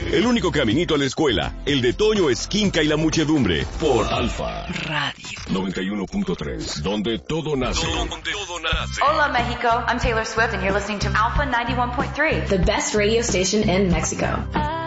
El único caminito a la escuela, el de Toño Esquinca y la muchedumbre, por Alfa Radio 91.3, donde todo nace. Hola, Mexico. I'm Taylor Swift, and you're listening to Alpha 91.3, the best radio station in Mexico.